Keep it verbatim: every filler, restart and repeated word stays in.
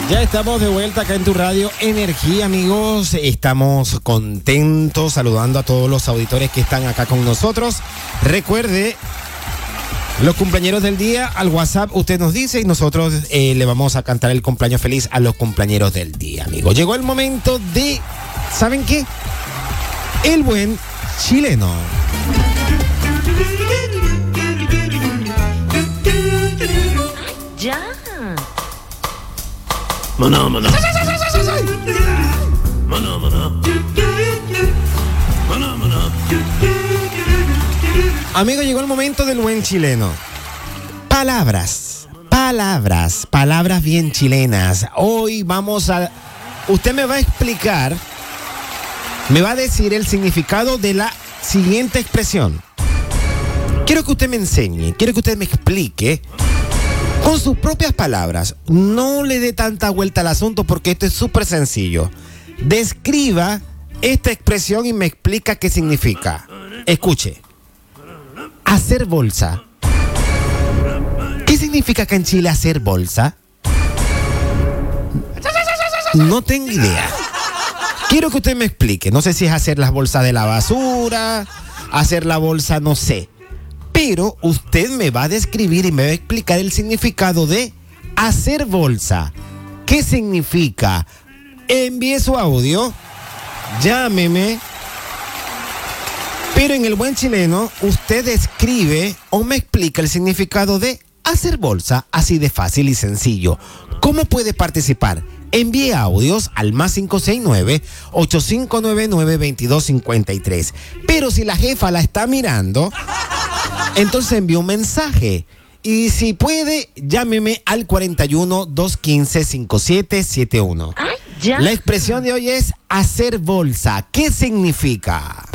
Ya estamos de vuelta acá en tu radio Energía, amigos. Estamos contentos saludando a todos los auditores que están acá con nosotros. Recuerde, los cumpleaños del día, al WhatsApp usted nos dice y nosotros eh, le vamos a cantar el cumpleaños feliz a los cumpleaños del día, amigos. Llegó el momento de, ¿saben qué? El buen chileno. Ya. Maná, maná. Maná, maná. Maná, maná. Amigo, llegó el momento del buen chileno. Palabras, palabras, palabras bien chilenas. Hoy vamos a... Usted me va a explicar, me va a decir el significado de la siguiente expresión. Quiero que usted me enseñe, quiero que usted me explique con sus propias palabras. No le dé tanta vuelta al asunto porque esto es súper sencillo. Describa esta expresión y me explica qué significa. Escuche. Hacer bolsa. ¿Qué significa acá en Chile hacer bolsa? No tengo idea. Quiero que usted me explique. No sé si es hacer las bolsas de la basura, hacer la bolsa, no sé. Pero usted me va a describir y me va a explicar el significado de hacer bolsa. ¿Qué significa? Envíe su audio, llámeme. Pero en el buen chileno, usted escribe o me explica el significado de hacer bolsa, así de fácil y sencillo. ¿Cómo puede participar? Envíe audios al más cinco seis nueve, ocho cinco nueve nueve, dos dos cinco tres. Pero si la jefa la está mirando, entonces envíe un mensaje. Y si puede, llámeme al cuarenta y uno, doscientos quince, cincuenta y siete setenta y uno. Ay, ya. La expresión de hoy es hacer bolsa. ¿Qué significa?